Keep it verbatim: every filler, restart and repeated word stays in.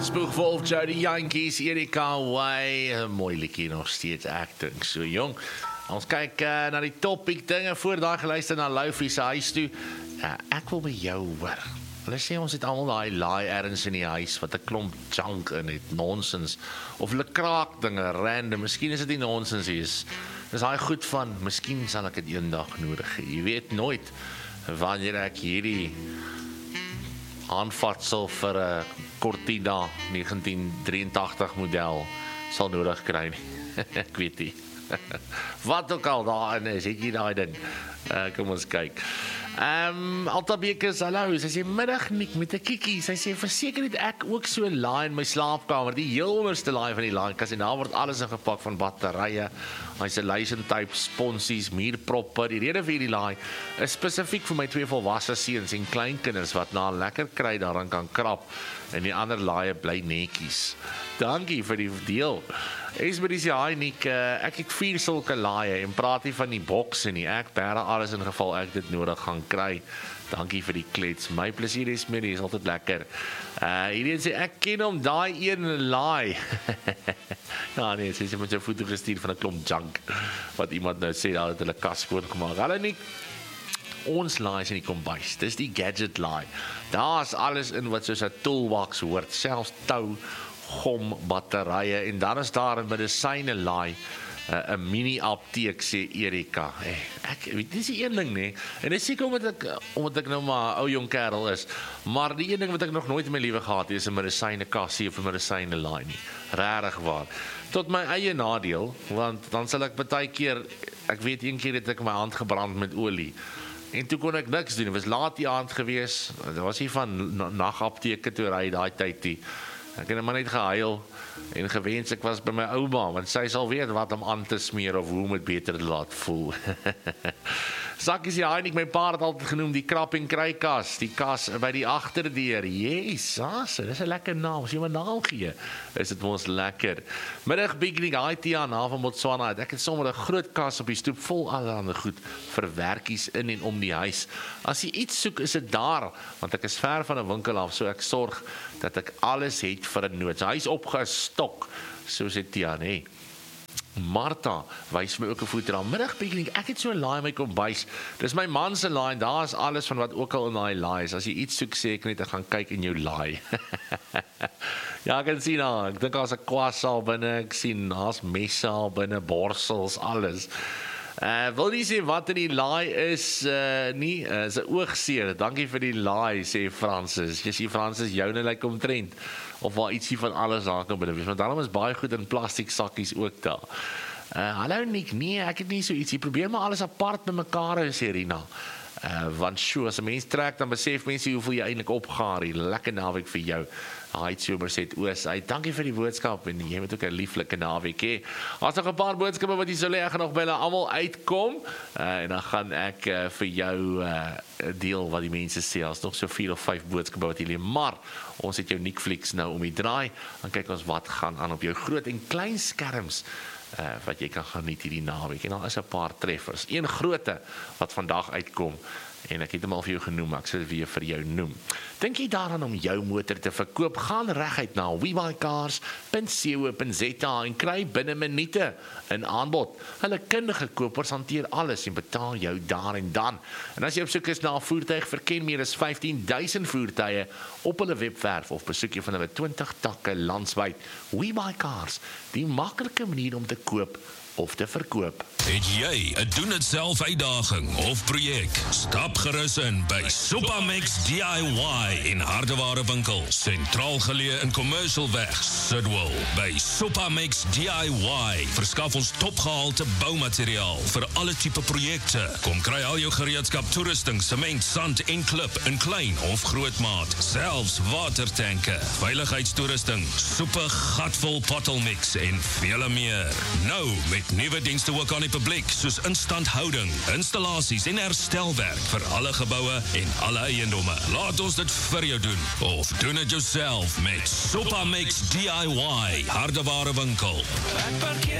Spoegwolf, Jody Yankees, Erika Way, een mooi liedjie nog steeds, ek dink so jong. Ons kyk uh, na die topic dinge, voor daar geluister na Loufie se huis toe. Uh, ek wil by jou hoor. Hulle sê ons het allemaal daai laai ergens in die huis, wat 'n klomp junk in het, nonsens, of hulle kraak dinge, random, miskien is dit nie nonsens is. Dis daai goed van, miskien sal ek dit eendag nodig hê. Jy weet nooit, wanneer ek hierdie aanvatsel vir 'n uh, Cortina negentien drieëntagtig model sal nodig kry nie. Ek weet nie. Wat ook al daarin is, het jy daai ding. Uh, kom ons kyk. Um, Alta Bekes, hallo, sy sê middag Nick met 'n kikkie. Sy sê verseker het ek ook so 'n laai in my slaapkamer, die heel onderste laai van die laaikas en daar word alles ingepak van batterye, isolation tape, sponsies, muurproppe. Die rede vir hierdie laai is spesifiek vir my twee volwasse seuns en kleinkinders wat na 'n lekker kry daaraan kan krap en die ander laaie bly netjies. Dankie vir die deel. Esmerie sê, hi Nick, uh, ek het vier sulke laaie en praat nie van die bokse nie. Ek bære alles in geval ek dit nodig gaan kry. Dankie vir die klets. My plesier Esmerie, is altyd lekker. Uh, hierdie sê, ek ken hom, daai een laai. Ja nee, sy sê met sy foto gestuur van 'n klomp junk, wat iemand nou sê, dat het hulle kas skoon gemaak. Hallo Nick. Ons laai is in die kombuis, dis die gadget laai. Daar is alles in wat soos 'n toolbox hoort, selfs tou, gom, batterye, en dan is daar 'n medisyne laai, 'n uh, mini apteek, sê Erika. Hey, ek weet, dis die een ding nie, en dis seker omdat ek, omdat ek nou maar 'n ou jong kerel is, maar die een ding wat ek nog nooit in my lewe gehad het, is 'n medisyne kassie of 'n medisyne laai nie. Regtig waar. Tot my eie nadeel, want dan sal ek baie keer, ek weet een keer het ek my hand gebrand met olie, en toe kon ek niks doen, het was laat die aand gewees, daar was hier van nagapteke toe ry daai tyd die, ek het maar net gehuil, en gewens ek was by my ouma, want sy sal weet wat om aan te smeer, of hoe om het beter te laat voel. Sakkie sê, hy, my pa het altyd genoem, die krap en kry kas, die kas by die agterdeur, yes, as, dis 'n lekker naam, as jy my naam gee, is dit ons lekker. Middag, Bignik, hi Tia, na van Botswana, ek het sommer 'n groot kas op die stoep, vol allerhande goed, vir werkies in en om die huis. As jy iets soek, is dit daar, want ek is ver van 'n winkel af, so ek sorg, dat ek alles het vir 'n nood. So hy is opgestok, so sê Tia, nee. Martha wys my ook 'n foto daar. Middag Bekking, ek het so 'n laai in my kombuis. Dis my man se laai en daar is alles van wat ook al in daai laai is. As jy iets soek, sê ek net ek gaan kyk in jou laai. Ja, ek kan sien nou, ek dink daar's 'n kwassaal binne, ek sien daar's messe al binne, borsels, alles. Uh, wil nie sê wat in die laai is, uh, nie, uh, is 'n oogseer. Dankie vir die laai, sê Francis. Jy sê Francis, joune lyk omtrent, of waar ietsie van alles daar kan binne wees, want daarom is baie goed in plastiek sakkies ook daar. Uh, hallo Nick, nee, ek het nie so ietsie, probeer maar alles apart by mekaar, sê Rina. Uh, want sure, as 'n mens trek, dan besef mense hoeveel jy eintlik opgaar hier. Lekker naweek vir jou. Hy het sommer sê oos. Hy dankie vir die boodskap en jy moet ook 'n lieflike naweek hê. Daar's nog 'n paar boodskappe wat jy sou lê, ek gaan nog by hulle almal uitkom. Uh, en dan gaan ek uh, vir jou uh, deel wat die mense sê. Daar's nog so vier of vyf boodskappe wat jy lê, maar ons het jou Netflix nou om die draai. Dan kyk ons wat gaan aan op jou groot en klein skerms. Uh, wat jy kan geniet hierdie naweek. En daar is 'n paar treffers. Een groote wat vandag uitkom. En ek het hom al vir jou genoem, ek sal dit weer vir jou noem. Dink jy daaraan om jou motor te verkoop? Gaan reguit na webuycars punt co punt za en kry binne minute 'n aanbod. Hulle kundige kopers hanteer alles en betaal jou daar en dan. En as jy op soek is na 'n voertuig, verken meer as vyftien duisend voertuie op hulle webwerf of besoek jy van hulle twintig takke landwyd. Webuycars, die maklike manier om te koop of te verkoop. Het jy 'n doen dit self uitdaging of projek? Stap gerus in by Supamex D I Y in Hardeware winkel, sentraal geleë in Commercial Weg, Sidwell. By Supamex D I Y verskaf ons topgehalte boumateriaal vir alle tipe projekte. Kom kry al jou gereedskap, toerusting, sement, sand en klip in klein of groot maat, selfs watertanke, veiligheidstoerusting, soepe gatvol pottelmix en vele meer. Nou met nuwe dienste ook aan die publiek, soos instandhouding, installasies en herstelwerk vir alle geboue en alle eiendomme. Laat ons dit vir jou doen, of doen dit jouself met Supamex D I Y, Hardeware winkel.